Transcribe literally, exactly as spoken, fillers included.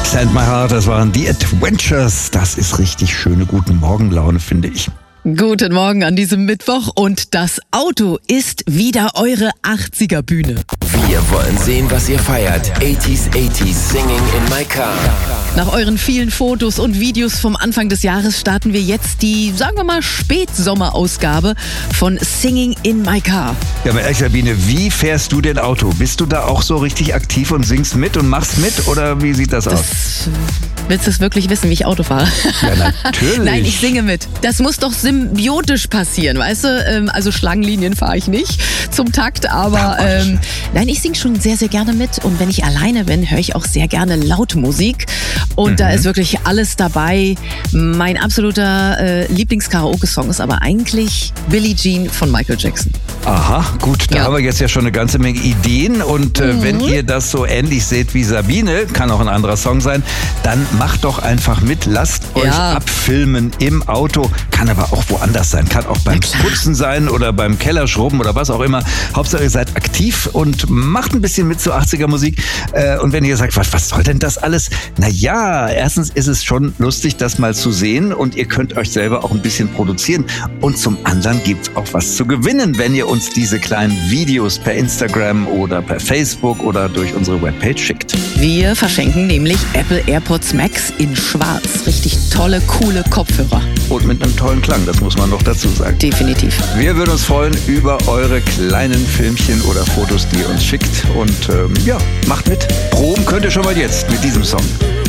Send My Heart, das waren die Adventures. Das ist richtig schöne guten Morgenlaune, finde ich. Guten Morgen an diesem Mittwoch und das Auto ist wieder eure achtziger-Bühne. Wir wollen sehen, was ihr feiert. achtziger, achtziger, Singing in My Car. Nach euren vielen Fotos und Videos vom Anfang des Jahres starten wir jetzt die, sagen wir mal, Spätsommerausgabe von Singing in My Car. Ja, aber ehrlich, Sabine, wie fährst du denn Auto? Bist du da auch so richtig aktiv und singst mit und machst mit? Oder wie sieht das, das aus? Willst du es wirklich wissen, wie ich Auto fahre? Ja, natürlich. Nein, ich singe mit. Das muss doch symbiotisch passieren, weißt du? Also Schlangenlinien fahre ich nicht zum Takt, aber ähm, nein, ich singe schon sehr, sehr gerne mit. Und wenn ich alleine bin, höre ich auch sehr gerne Lautmusik. Und mhm. da ist wirklich alles dabei. Mein absoluter äh, Lieblings-Karaoke-Song ist aber eigentlich Billie Jean von Michael Jackson. Aha, gut, da ja. haben wir jetzt ja schon eine ganze Menge Ideen. Und äh, mhm. wenn ihr das so ähnlich seht wie Sabine, kann auch ein anderer Song sein, dann macht doch einfach mit, lasst euch ja. abfilmen im Auto. Kann aber auch woanders sein, kann auch beim Putzen sein oder beim Kellerschrubben oder was auch immer. Hauptsache ihr seid aktiv und macht ein bisschen mit zur achtziger Musik. Und wenn ihr sagt, was, was soll denn das alles? Naja, erstens ist es schon lustig, das mal zu sehen und ihr könnt euch selber auch ein bisschen produzieren. Und zum anderen gibt es auch was zu gewinnen, wenn ihr uns diese kleinen Videos per Instagram oder per Facebook oder durch unsere Webpage schickt. Wir verschenken nämlich Apple AirPods Max in schwarz. Richtig tolle, coole Kopfhörer. Und mit einem tollen Klang, das muss man noch dazu sagen. Definitiv. Wir würden uns freuen über eure kleinen Filmchen oder Fotos, die ihr uns schickt. Und ähm, ja, macht mit. Proben könnt ihr schon mal jetzt mit diesem Song.